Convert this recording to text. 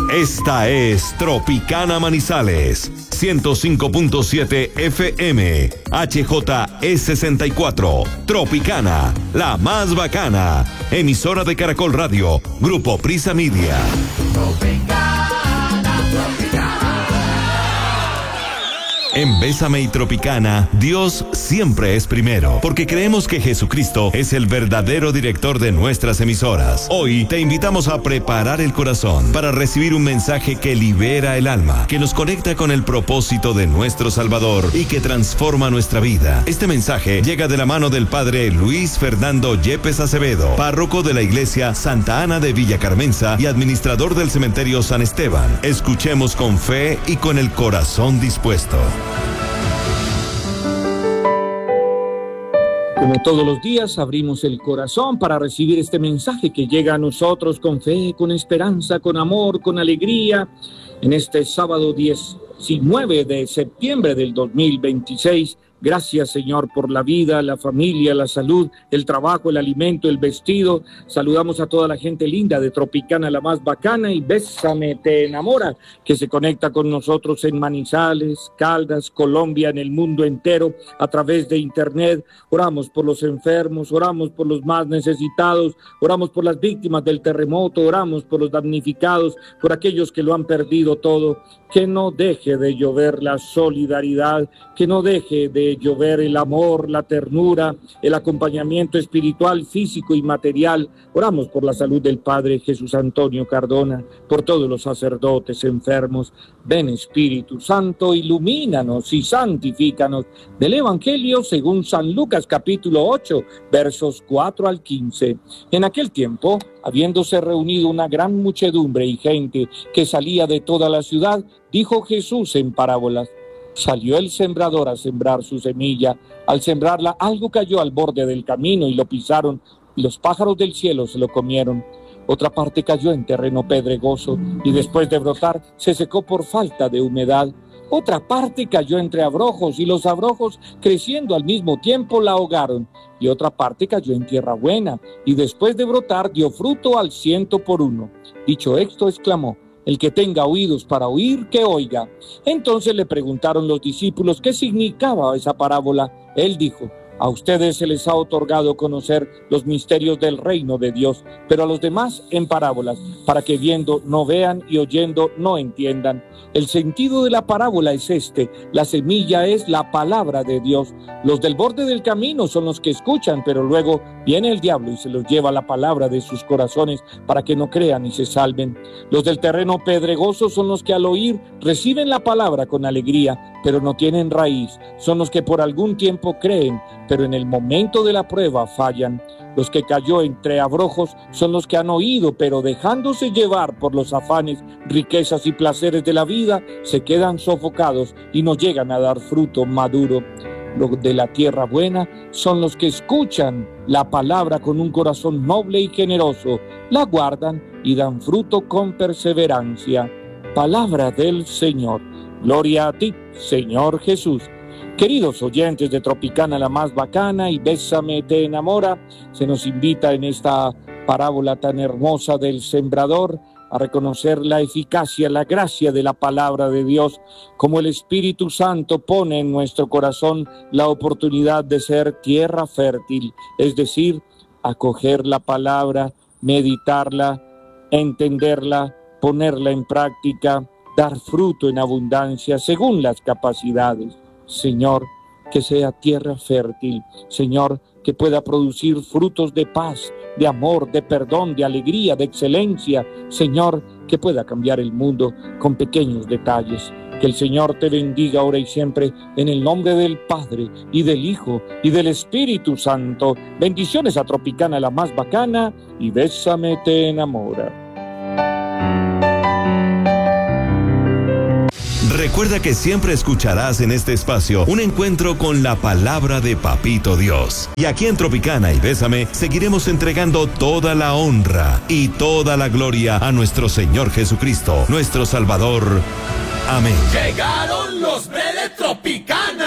Esta es Tropicana Manizales, 105.7 FM, HJE64, Tropicana, la más bacana, emisora de Caracol Radio, Grupo Prisa Media. En Bésame y Tropicana, Dios siempre es primero, porque creemos que Jesucristo es el verdadero director de nuestras emisoras. Hoy te invitamos a preparar el corazón para recibir un mensaje que libera el alma, que nos conecta con el propósito de nuestro Salvador y que transforma nuestra vida. Este mensaje llega de la mano del Padre Luis Fernando Yepes Acevedo, párroco de la Iglesia Santa Ana de Villa Carmenza y administrador del Cementerio San Esteban. Escuchemos con fe y con el corazón dispuesto. Como todos los días, abrimos el corazón para recibir este mensaje que llega a nosotros con fe, con esperanza, con amor, con alegría, en este sábado 19 de septiembre del 2026. Gracias, Señor, por la vida, la familia, la salud, el trabajo, el alimento, el vestido. Saludamos a toda la gente linda de Tropicana, la más bacana, y Bésame te enamora, que se conecta con nosotros en Manizales, Caldas, Colombia, en el mundo entero, a través de internet. Oramos por los enfermos, oramos por los más necesitados, oramos por las víctimas del terremoto, oramos por los damnificados, por aquellos que lo han perdido todo. Que no deje de llover la solidaridad, que no deje de llover el amor, la ternura, el acompañamiento espiritual, físico y material. Oramos por la salud del Padre Jesús Antonio Cardona, por todos los sacerdotes enfermos. Ven, Espíritu Santo, ilumínanos y santifícanos. Del Evangelio según San Lucas, capítulo 8, versos 4 al 15. En aquel tiempo, habiéndose reunido una gran muchedumbre y gente que salía de toda la ciudad, dijo Jesús en parábolas: salió el sembrador a sembrar su semilla. Al sembrarla, algo cayó al borde del camino y lo pisaron, y los pájaros del cielo se lo comieron. Otra parte cayó en terreno pedregoso, y después de brotar, se secó por falta de humedad. Otra parte cayó entre abrojos, y los abrojos, creciendo al mismo tiempo, la ahogaron. Y otra parte cayó en tierra buena, y después de brotar, dio fruto al 100 por 1. Dicho esto, exclamó: el que tenga oídos para oír, que oiga. Entonces le preguntaron los discípulos qué significaba esa parábola. Él dijo: a ustedes se les ha otorgado conocer los misterios del reino de Dios, pero a los demás en parábolas, para que viendo no vean y oyendo no entiendan. El sentido de la parábola es este: la semilla es la palabra de Dios. Los del borde del camino son los que escuchan, pero luego viene el diablo y se los lleva la palabra de sus corazones para que no crean y se salven. Los del terreno pedregoso son los que al oír reciben la palabra con alegría, pero no tienen raíz. Son los que por algún tiempo creen, pero en el momento de la prueba fallan. Los que cayó entre abrojos son los que han oído, pero dejándose llevar por los afanes, riquezas y placeres de la vida, se quedan sofocados y no llegan a dar fruto maduro. Los de la tierra buena son los que escuchan la palabra con un corazón noble y generoso, la guardan y dan fruto con perseverancia. Palabra del Señor. Gloria a ti, Señor Jesús. Queridos oyentes de Tropicana, la más bacana, y Bésame te enamora, se nos invita en esta parábola tan hermosa del sembrador a reconocer la eficacia, la gracia de la palabra de Dios, como el Espíritu Santo pone en nuestro corazón la oportunidad de ser tierra fértil, es decir, acoger la palabra, meditarla, entenderla, ponerla en práctica, dar fruto en abundancia según las capacidades. Señor, que sea tierra fértil, Señor, que pueda producir frutos de paz, de amor, de perdón, de alegría, de excelencia, Señor, que pueda cambiar el mundo con pequeños detalles. Que el Señor te bendiga ahora y siempre, en el nombre del Padre, y del Hijo, y del Espíritu Santo. Bendiciones a Tropicana, la más bacana, y Bésame te enamora. Recuerda que siempre escucharás en este espacio un encuentro con la palabra de Papito Dios. Y aquí en Tropicana y Bésame seguiremos entregando toda la honra y toda la gloria a nuestro Señor Jesucristo, nuestro Salvador. Amén. Llegaron los de Tropicana.